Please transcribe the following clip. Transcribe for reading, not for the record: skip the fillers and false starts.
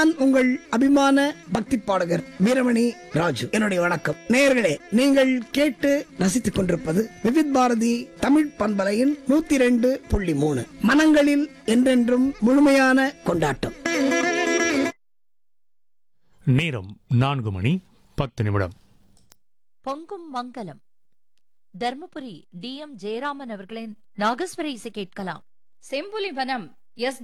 நான் உங்கள் அபிமான பக்தி பாடகர் வீரமணி ராஜு. என்னுடைய வணக்கம். நேயர்களே, நீங்கள் கேட்டு ரசித்துக் கொண்டிருப்பது விவித் பாரதி தமிழ் பண்பலையின் 102.3 மனங்களில் என்றென்றும் முழுமையான கொண்டாட்டம். நேரம் 4:10. பொங்கும் மங்கலம் தர்மபுரி DM ஜெயராமன் அவர்களின் நாகஸ்வர இசை கேட்கலாம். செம்புலி வனம் எஸ்